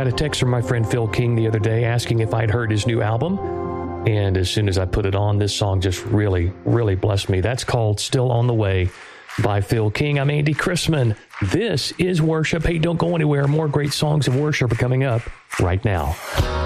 got a text from my friend Phil King the other day asking if I'd heard his new album. And as soon as I put it on, this song just really, really blessed me. That's called Still on the Way by Phil King. I'm Andy Chrisman. This is Worship. Hey, don't go anywhere. More great songs of worship are coming up right now.